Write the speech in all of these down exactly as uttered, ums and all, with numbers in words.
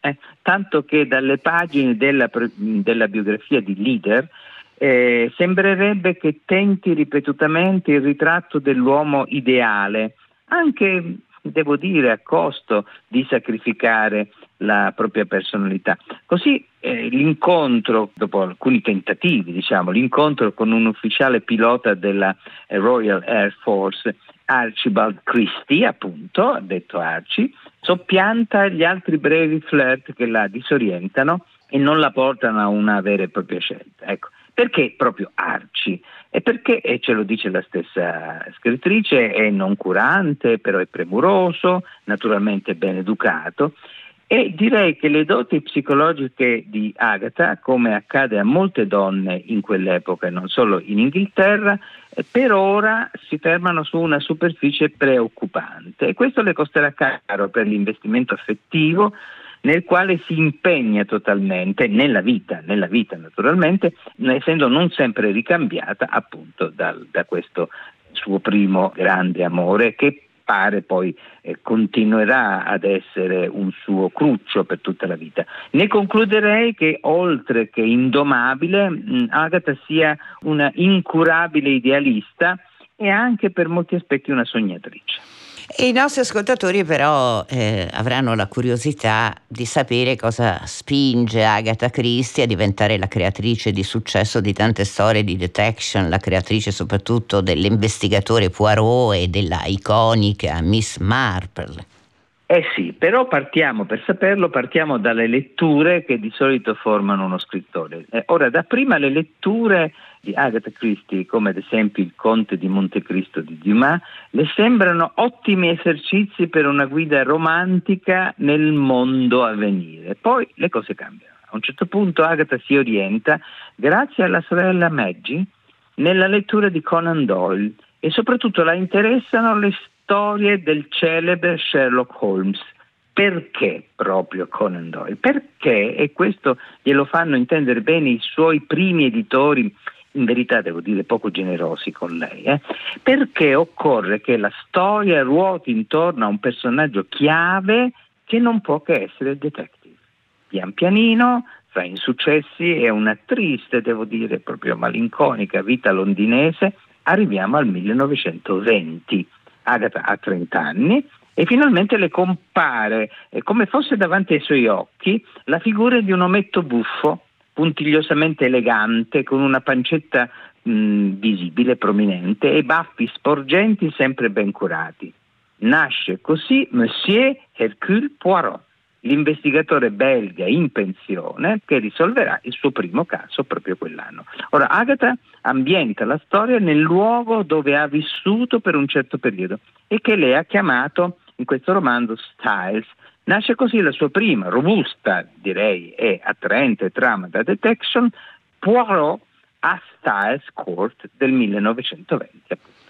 Eh, tanto che dalle pagine della, della biografia di Leader eh, sembrerebbe che tenti ripetutamente il ritratto dell'uomo ideale, anche, devo dire, a costo di sacrificare la propria personalità. Così eh, l'incontro, dopo alcuni tentativi, diciamo, l'incontro con un ufficiale pilota della eh, Royal Air Force, Archibald Christie, appunto, detto Archie, soppianta gli altri brevi flirt che la disorientano e non la portano a una vera e propria scelta. Ecco, perché proprio Archie? E perché, e ce lo dice la stessa scrittrice, è noncurante, però è premuroso, naturalmente ben educato. E direi che le doti psicologiche di Agatha, come accade a molte donne in quell'epoca e non solo in Inghilterra, per ora si fermano su una superficie preoccupante, e questo le costerà caro per l'investimento affettivo nel quale si impegna totalmente nella vita, nella vita naturalmente, essendo non sempre ricambiata appunto dal, da questo suo primo grande amore, che pare poi eh, continuerà ad essere un suo cruccio per tutta la vita. Ne concluderei che oltre che indomabile, mh, Agatha sia una incurabile idealista e anche per molti aspetti una sognatrice. E i nostri ascoltatori però eh, avranno la curiosità di sapere cosa spinge Agatha Christie a diventare la creatrice di successo di tante storie di detection, la creatrice soprattutto dell'investigatore Poirot e della iconica Miss Marple. Eh sì, però partiamo, per saperlo, partiamo dalle letture che di solito formano uno scrittore. Eh, ora, dapprima le letture di Agatha Christie, come ad esempio Il Conte di Montecristo di Dumas, le sembrano ottimi esercizi per una guida romantica nel mondo a venire. Poi le cose cambiano. A un certo punto Agatha si orienta, grazie alla sorella Maggie, nella lettura di Conan Doyle, e soprattutto la interessano le storie del celebre Sherlock Holmes. Perché proprio Conan Doyle? Perché, e questo glielo fanno intendere bene i suoi primi editori, in verità devo dire poco generosi con lei, eh? Perché occorre che la storia ruoti intorno a un personaggio chiave che non può che essere il detective. Pian pianino, fra insuccessi e una triste, devo dire, proprio malinconica vita londinese, arriviamo al millenovecentoventi. Agatha ha trenta anni e finalmente le compare, eh, come fosse davanti ai suoi occhi, la figura di un ometto buffo, puntigliosamente elegante, con una pancetta mh, visibile, prominente, e baffi sporgenti sempre ben curati. Nasce così Monsieur Hercule Poirot, l'investigatore belga in pensione che risolverà il suo primo caso proprio quell'anno. Ora, Agatha ambienta la storia nel luogo dove ha vissuto per un certo periodo e che lei ha chiamato in questo romanzo Styles. Nasce così la sua prima, robusta, direi, e attraente trama da detection, Poirot a Styles Court del millenovecentoventi. Appunto.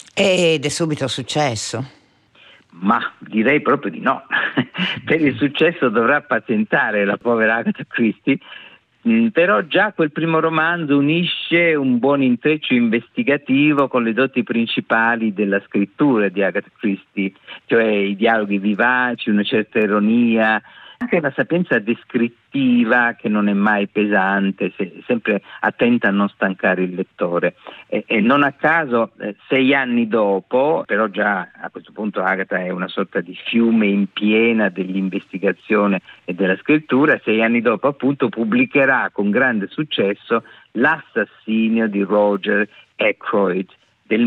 Ed è subito successo. Ma direi proprio di no. Per il successo dovrà pazientare la povera Agatha Christie, mm, però già quel primo romanzo unisce un buon intreccio investigativo con le doti principali della scrittura di Agatha Christie, cioè i dialoghi vivaci, una certa ironia, anche una sapienza descrittiva che non è mai pesante, se, sempre attenta a non stancare il lettore. E, e non a caso, eh, sei anni dopo, però già a questo punto Agatha è una sorta di fiume in piena dell'investigazione e della scrittura, sei anni dopo appunto pubblicherà con grande successo L'assassinio di Roger Ackroyd del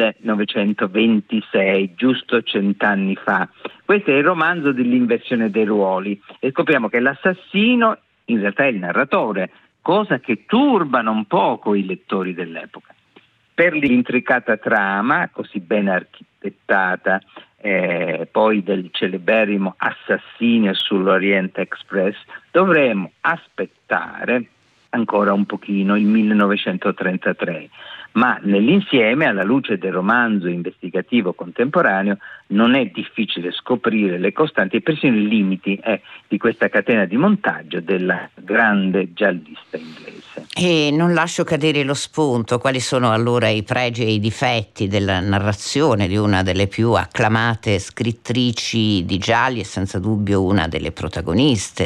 millenovecentoventisei, giusto cent'anni fa. Questo è il romanzo dell'inversione dei ruoli e scopriamo che l'assassino in realtà è il narratore, cosa che turba non poco i lettori dell'epoca. Per l'intricata trama, così ben architettata, eh, poi del celeberrimo assassinio sull'Orient Express, dovremo aspettare ancora un pochino, il millenovecentotrentatré, ma nell'insieme, alla luce del romanzo investigativo contemporaneo, non è difficile scoprire le costanti e persino i limiti eh, di questa catena di montaggio della grande giallista inglese. E non lascio cadere lo spunto. Quali sono allora i pregi e i difetti della narrazione di una delle più acclamate scrittrici di gialli e senza dubbio una delle protagoniste